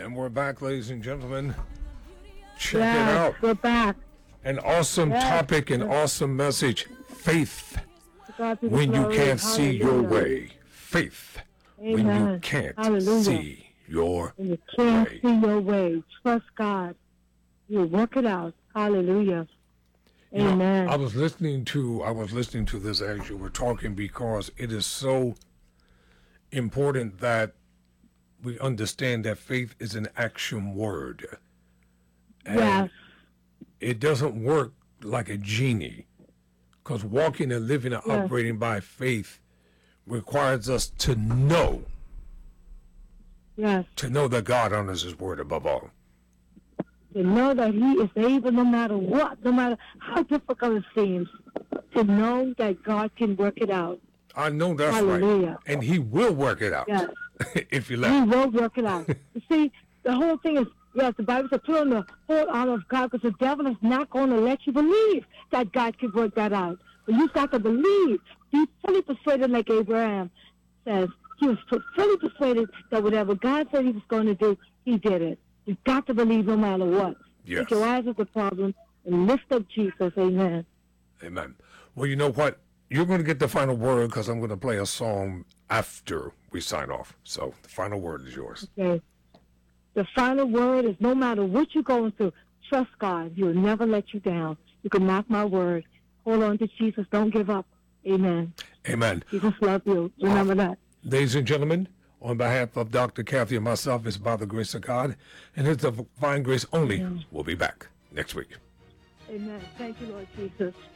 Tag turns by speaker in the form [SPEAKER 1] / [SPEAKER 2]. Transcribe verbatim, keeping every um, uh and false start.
[SPEAKER 1] And we're back, ladies and gentlemen. Check
[SPEAKER 2] yes,
[SPEAKER 1] it out.
[SPEAKER 2] We're back.
[SPEAKER 1] An awesome
[SPEAKER 2] yes.
[SPEAKER 1] topic, an awesome message. Faith when you
[SPEAKER 2] glory.
[SPEAKER 1] can't Hallelujah. see your way. Faith
[SPEAKER 2] Amen.
[SPEAKER 1] when you can't
[SPEAKER 2] Hallelujah.
[SPEAKER 1] see your
[SPEAKER 2] when you can't
[SPEAKER 1] way.
[SPEAKER 2] see your way. Trust God. You work it out. Hallelujah.
[SPEAKER 1] You
[SPEAKER 2] Amen.
[SPEAKER 1] know, I was listening to I was listening to this as you were talking because it is so important that we understand that faith is an action word. And
[SPEAKER 2] yes.
[SPEAKER 1] it doesn't work like a genie, because walking and living and
[SPEAKER 2] yes.
[SPEAKER 1] operating by faith requires us to know.
[SPEAKER 2] Yes.
[SPEAKER 1] To know that God honors His word above all.
[SPEAKER 2] To know that He is able, no matter what, no matter how difficult it seems, to know that God can work it out.
[SPEAKER 1] I know that's
[SPEAKER 2] Hallelujah.
[SPEAKER 1] right. And He will work it out.
[SPEAKER 2] Yes.
[SPEAKER 1] If you let
[SPEAKER 2] He will work it out. You see, the whole thing is, yes, the Bible says put on the whole armor of God, because the devil is not going to let you believe that God can work that out. But you've got to believe. Be fully persuaded, like Abraham says. He was fully persuaded that whatever God said He was going to do, He did it. You've got to believe no matter what.
[SPEAKER 1] Yes.
[SPEAKER 2] Take your eyes off the problem and lift up Jesus. Amen.
[SPEAKER 1] Amen. Well, you know what? You're going to get the final word, because I'm going to play a song after we sign off. So the final word is yours.
[SPEAKER 2] Okay. The final word is, no matter what you're going through, trust God. He will never let you down. You can mark my word. Hold on to Jesus. Don't give up. Amen.
[SPEAKER 1] Amen.
[SPEAKER 2] Jesus loves you. Remember uh, that.
[SPEAKER 1] Ladies and gentlemen, on behalf of Doctor Kathy and myself, it's by the grace of God, and His divine grace only. Amen. We'll be back next week.
[SPEAKER 2] Amen. Thank you, Lord Jesus.